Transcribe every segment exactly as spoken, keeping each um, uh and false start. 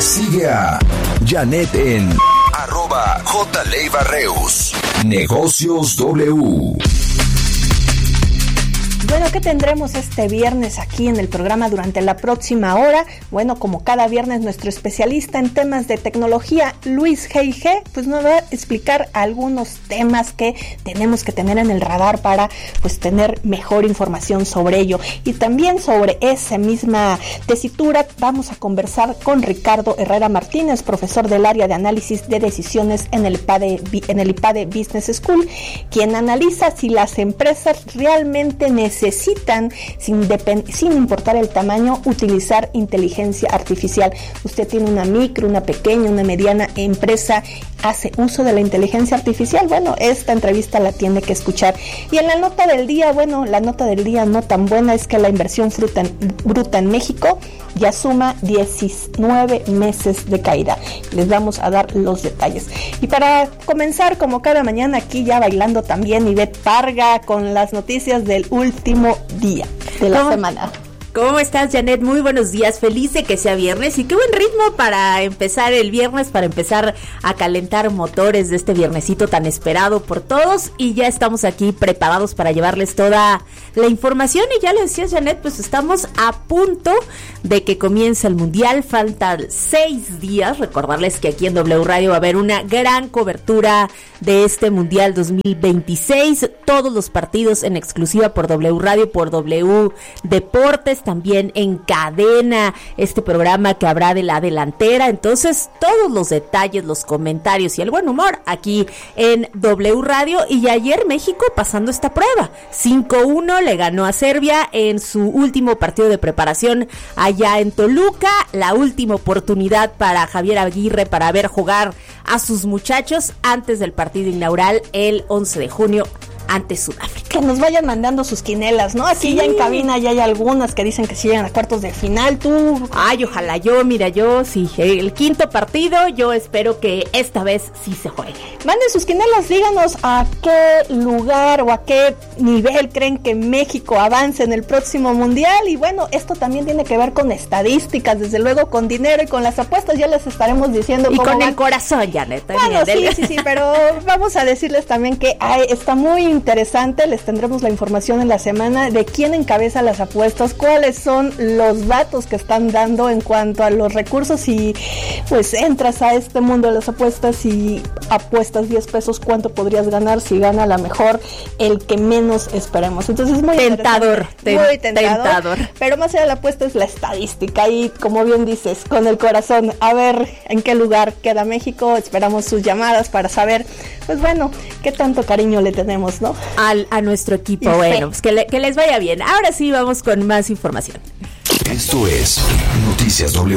Sigue a Janet en arroba J. Leiva Reus. Negocios W. Bueno, ¿qué tendremos este viernes aquí en el programa durante la próxima hora? Bueno, como cada viernes, nuestro especialista en temas de tecnología, Luis G G, pues nos va a explicar algunos temas que tenemos que tener en el radar para pues tener mejor información sobre ello. Y también sobre esa misma tesitura vamos a conversar con Ricardo Herrera Martínez, profesor del área de análisis de decisiones en el IPADE, en el IPADE Business School, quien analiza si las empresas realmente necesitan necesitan, sin, depend- sin importar el tamaño, utilizar inteligencia artificial. Usted tiene una micro, una pequeña, una mediana empresa, hace uso de la inteligencia artificial. Bueno, esta entrevista la tiene que escuchar. Y en la nota del día, bueno, la nota del día no tan buena es que la inversión fruta en, bruta en México ya suma diecinueve meses de caída. Les vamos a dar los detalles. Y para comenzar, como cada mañana, aquí ya bailando también Ivette Parga con las noticias del último día de la ¿Cómo? semana. ¿Cómo estás, Janet? Muy buenos días, feliz de que sea viernes y qué buen ritmo para empezar el viernes, para empezar a calentar motores de este viernesito tan esperado por todos, y ya estamos aquí preparados para llevarles toda la información. Y ya lo decías, Janet, pues estamos a punto de que comience el Mundial, faltan seis días. Recordarles que aquí en W Radio va a haber una gran cobertura de este Mundial dos mil veintiséis, todos los partidos en exclusiva por W Radio, por W Deportes, también en cadena, este programa que habrá de la delantera. Entonces, todos los detalles, los comentarios y el buen humor aquí en W Radio. Y ayer México pasando esta prueba, cinco uno le ganó a Serbia en su último partido de preparación allá en Toluca, la última oportunidad para Javier Aguirre para ver jugar a sus muchachos antes del partido inaugural el once de junio ante Sudáfrica. Que nos vayan mandando sus quinelas, ¿no? Aquí sí. Ya en cabina ya hay algunas que dicen que si llegan a cuartos de final. Tú... Ay, ojalá yo, mira, yo sí, el quinto partido, yo espero que esta vez sí se juegue. Manden sus quinelas, díganos a qué lugar o a qué nivel creen que México avance en el próximo Mundial. Y bueno, esto también tiene que ver con estadísticas, desde luego con dinero y con las apuestas. Ya les estaremos diciendo y cómo con van. El corazón, Janet. Bueno, sí, sí, sí, pero vamos a decirles también que ay, está muy interesante. Les tendremos la información en la semana de quién encabeza las apuestas, cuáles son los datos que están dando en cuanto a los recursos, y pues entras a este mundo de las apuestas y apuestas diez pesos, cuánto podrías ganar si gana a la mejor el que menos esperemos. Entonces muy tentador, ten, muy tentador, tentador. Pero más allá de la apuesta es la estadística y, como bien dices, con el corazón, a ver en qué lugar queda México. Esperamos sus llamadas para saber, pues bueno, qué tanto cariño le tenemos, ¿no? Al, a nuestro equipo. Bueno, pues que, le, que les vaya bien. Ahora sí vamos con más información. Esto es Noticias W.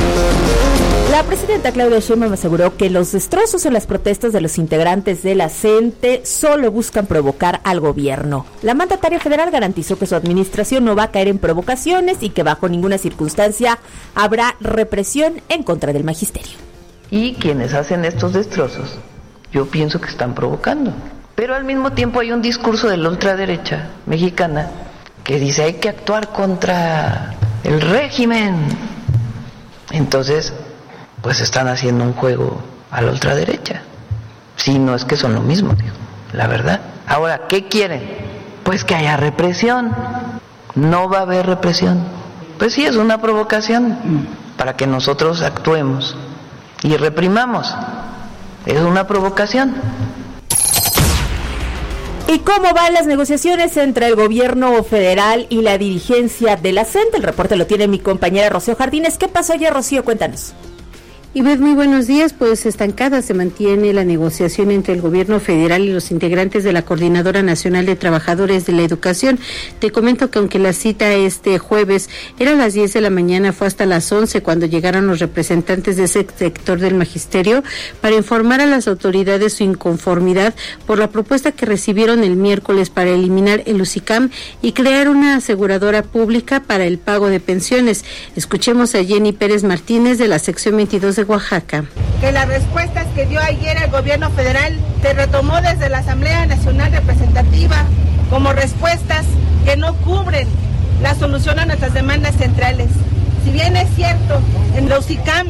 La presidenta Claudia Sheinbaum aseguró que los destrozos en las protestas de los integrantes de la C E N T E solo buscan provocar al gobierno. La mandataria federal garantizó que su administración no va a caer en provocaciones y que bajo ninguna circunstancia habrá represión en contra del magisterio. Y quienes hacen estos destrozos, yo pienso que están provocando. Pero al mismo tiempo hay un discurso de la ultraderecha mexicana que dice hay que actuar contra el régimen. Entonces, pues están haciendo un juego a la ultraderecha. Sí, no es que son lo mismo, digo, la verdad. Ahora, ¿qué quieren? Pues que haya represión. No va a haber represión. Pues sí, es una provocación para que nosotros actuemos y reprimamos. Es una provocación. ¿Y cómo van las negociaciones entre el gobierno federal y la dirigencia de la C E N T E? El reporte lo tiene mi compañera Rocío Jardines. ¿Qué pasó ayer, Rocío? Cuéntanos. Ivette, muy buenos días. Pues estancada se mantiene la negociación entre el gobierno federal y los integrantes de la Coordinadora Nacional de Trabajadores de la Educación. Te comento que aunque la cita este jueves era a las diez de la mañana, fue hasta las once cuando llegaron los representantes de ese sector del magisterio para informar a las autoridades su inconformidad por la propuesta que recibieron el miércoles para eliminar el UCICAM y crear una aseguradora pública para el pago de pensiones. Escuchemos a Jenny Pérez Martínez de la sección veintidós de Oaxaca. Que las respuestas que dio ayer el gobierno federal se retomó desde la Asamblea Nacional Representativa como respuestas que no cubren la solución a nuestras demandas centrales. Si bien es cierto, en la UCICAM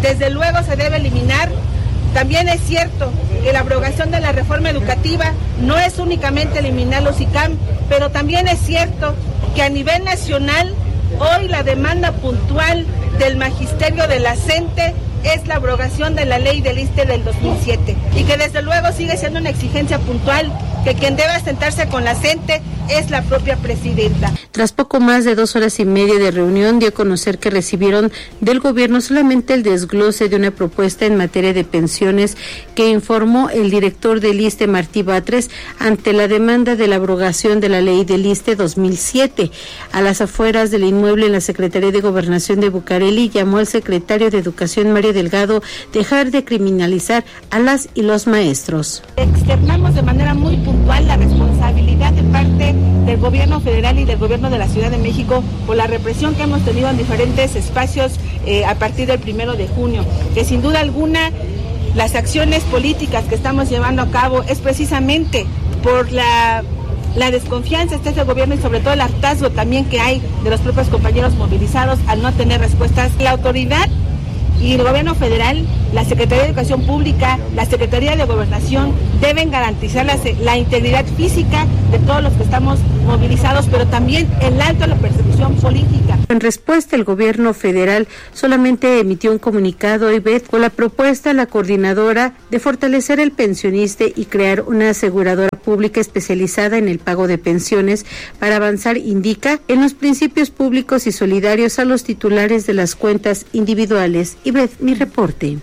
desde luego se debe eliminar. También es cierto que la abrogación de la reforma educativa no es únicamente eliminar los I C A M, pero también es cierto que a nivel nacional hoy la demanda puntual del magisterio de la CENTE es la abrogación de la ley del ISSSTE del dos mil siete y que desde luego sigue siendo una exigencia puntual que quien debe sentarse con la CENTE es la propia presidenta. Tras poco más de dos horas y media de reunión, dio a conocer que recibieron del gobierno solamente el desglose de una propuesta en materia de pensiones que informó el director del ISSSTE, Martí Batres, ante la demanda de la abrogación de la ley del ISSSTE dos mil siete. A las afueras del inmueble en la Secretaría de Gobernación de Bucareli, llamó al secretario de Educación, Mario Delgado, dejar de criminalizar a las y los maestros. Externamos de manera muy puntual la responsabilidad de parte del gobierno federal y del gobierno de la Ciudad de México por la represión que hemos tenido en diferentes espacios eh, a partir del primero de junio, que sin duda alguna las acciones políticas que estamos llevando a cabo es precisamente por la la desconfianza de este gobierno y sobre todo el hartazgo también que hay de los propios compañeros movilizados al no tener respuestas. La autoridad y el gobierno federal, la Secretaría de Educación Pública, la Secretaría de Gobernación deben garantizar la, la integridad física de todos los que estamos movilizados, pero también el alto de la persecución política. En respuesta, el gobierno federal solamente emitió un comunicado hoy con la propuesta a la coordinadora de fortalecer el pensionista y crear una aseguradora pública especializada en el pago de pensiones para avanzar, indica, en los principios públicos y solidarios a los titulares de las cuentas individuales. Y mi reporte.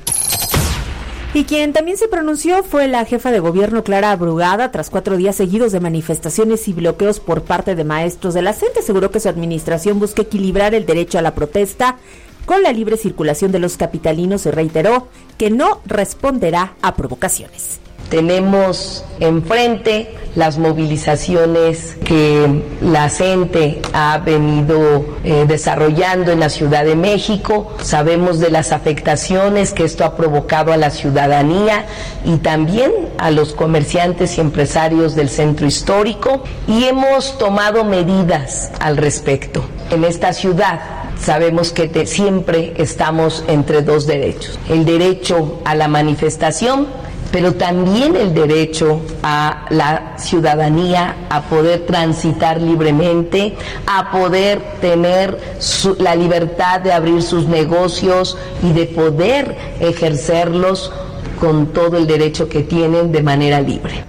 Y quien también se pronunció fue la jefa de gobierno Clara Brugada tras cuatro días seguidos de manifestaciones y bloqueos por parte de maestros de la CENTE. Aseguró que su administración busca equilibrar el derecho a la protesta con la libre circulación de los capitalinos y reiteró que no responderá a provocaciones. Tenemos enfrente las movilizaciones que la CENTE ha venido eh, desarrollando en la Ciudad de México. Sabemos de las afectaciones que esto ha provocado a la ciudadanía y también a los comerciantes y empresarios del centro histórico y hemos tomado medidas al respecto. En esta ciudad sabemos que te, siempre estamos entre dos derechos, el derecho a la manifestación, pero también el derecho a la ciudadanía a poder transitar libremente, a poder tener su, la libertad de abrir sus negocios y de poder ejercerlos con todo el derecho que tienen de manera libre.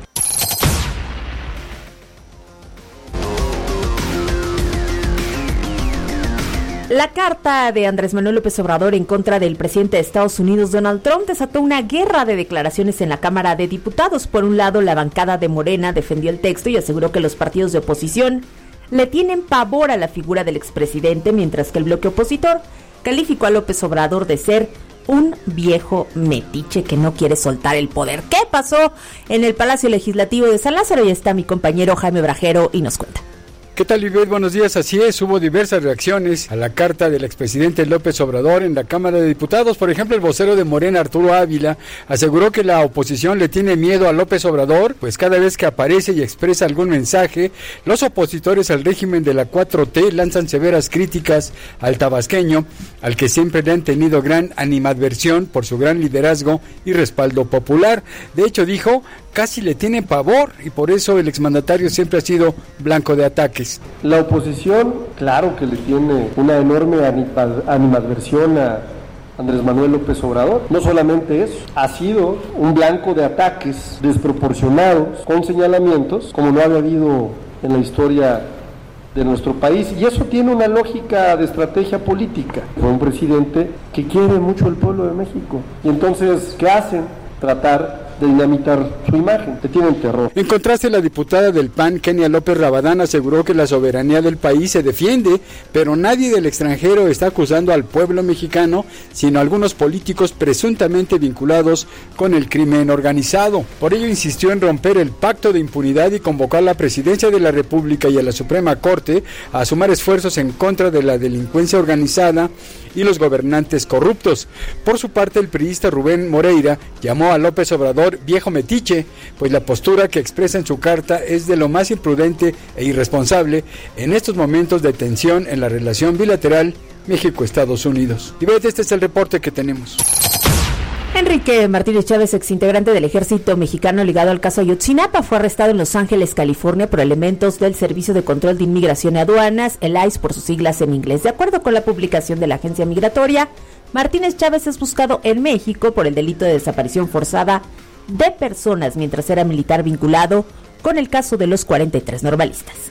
La carta de Andrés Manuel López Obrador en contra del presidente de Estados Unidos, Donald Trump, desató una guerra de declaraciones en la Cámara de Diputados. Por un lado, la bancada de Morena defendió el texto y aseguró que los partidos de oposición le tienen pavor a la figura del expresidente, mientras que el bloque opositor calificó a López Obrador de ser un viejo metiche que no quiere soltar el poder. ¿Qué pasó en el Palacio Legislativo de San Lázaro? Ya está mi compañero Jaime Brajero y nos cuenta. ¿Qué tal, Ivette? Buenos días. Así es, hubo diversas reacciones a la carta del expresidente López Obrador en la Cámara de Diputados. Por ejemplo, el vocero de Morena, Arturo Ávila, aseguró que la oposición le tiene miedo a López Obrador, pues cada vez que aparece y expresa algún mensaje, los opositores al régimen de la cuatro T lanzan severas críticas al tabasqueño, al que siempre le han tenido gran animadversión por su gran liderazgo y respaldo popular. De hecho, dijo, casi le tienen pavor y por eso el exmandatario siempre ha sido blanco de ataques. La oposición, claro que le tiene una enorme animadversión a Andrés Manuel López Obrador. No solamente eso, ha sido un blanco de ataques desproporcionados, con señalamientos, como no había habido en la historia de nuestro país, y eso tiene una lógica de estrategia política. Fue un presidente que quiere mucho el pueblo de México, y entonces, ¿qué hacen? Tratar de dinamitar su imagen, te tienen terror. En contraste, la diputada del P A N, Kenia López Rabadán, aseguró que la soberanía del país se defiende, pero nadie del extranjero está acusando al pueblo mexicano, sino algunos políticos presuntamente vinculados con el crimen organizado. Por ello insistió en romper el pacto de impunidad y convocó a la presidencia de la República y a la Suprema Corte a sumar esfuerzos en contra de la delincuencia organizada y los gobernantes corruptos. Por su parte, el priista Rubén Moreira llamó a López Obrador viejo metiche, pues la postura que expresa en su carta es de lo más imprudente e irresponsable en estos momentos de tensión en la relación bilateral México-Estados Unidos. Y ves, este es el reporte que tenemos. Enrique Martínez Chávez, exintegrante del ejército mexicano ligado al caso Ayotzinapa, fue arrestado en Los Ángeles, California, por elementos del Servicio de Control de Inmigración y Aduanas, el I C E por sus siglas en inglés. De acuerdo con la publicación de la agencia migratoria, Martínez Chávez es buscado en México por el delito de desaparición forzada de personas mientras era militar vinculado con el caso de los cuarenta y tres normalistas.